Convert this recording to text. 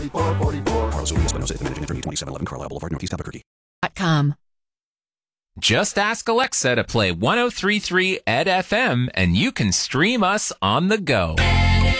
Carlos Salinas, Espinosa, the managing attorney, 2711 Carlisle Boulevard, Northeast Albuquerque. .com. Just ask Alexa to play 103.3 Ed FM and you can stream us on the go.